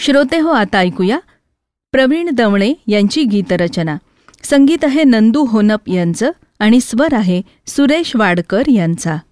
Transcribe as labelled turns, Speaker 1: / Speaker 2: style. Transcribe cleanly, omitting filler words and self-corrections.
Speaker 1: श्रोते हो, आता ऐकूया प्रवीण दवणे यांची गीतरचना. संगीत आहे नंदू होनप यांचं आणि स्वर आहे सुरेश वाडकर यांचा.